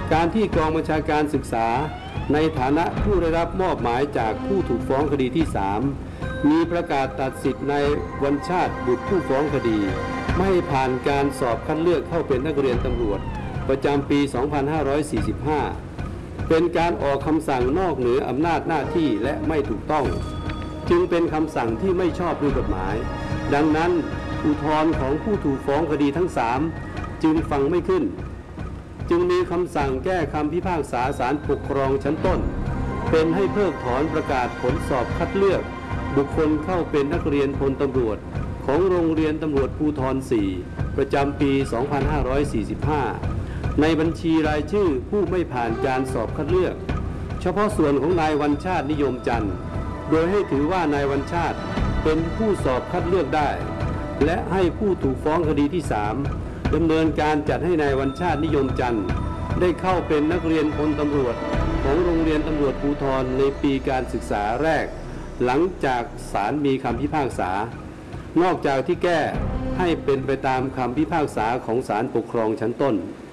การที่กองบัญชาการศึกษาในฐานะผู้ได้รับมอบหมายจากผู้ถูกฟ้องคดีที่ 3มีประกาศตัดสิทธิ์ในวัญชาติบุตรผู้ฟ้องคดีไม่ผ่านการสอบคัดเลือกเข้าเป็นนักเรียนตำรวจประจำปี 2545 เป็นการออกคำสั่งนอกเหนืออำนาจหน้าที่และไม่ถูกต้องจึงเป็นคำสั่งที่ไม่ชอบด้วยกฎหมายดังนั้นอุทธรณ์ของผู้ถูกฟ้องคดีทั้ง 3จึงฟังไม่ขึ้นจึงมีคำสั่งแก้คำพิพากษาศาลปกครองชั้นต้นเป็นให้เพิกถอนประกาศผลสอบคัดเลือกบุคคลเข้าเป็นนักเรียนพลตำรวจของโรงเรียนตำรวจภูธร 4ประจำปี 2545 ในบัญชีรายชื่อผู้ไม่ผ่านการสอบคัดเลือกเฉพาะส่วนของนายวัญชาตินิยมจันทร์โดยให้ถือว่านายวัญชาติเป็นผู้สอบคัดเลือกได้และให้ผู้ถูกฟ้องคดีที่ 3ดำเนินการจัดให้นายวัญชาตินิยมจันทร์ได้เข้าเป็นนักเรียนพลตำรวจของโรงเรียนตำรวจภูธรในปีการศึกษาแรกหลังจากศาลมีคำพิพากษานอกจากที่แก้ให้เป็นไปตามคำพิพากษาของศาลปกครองชั้นต้น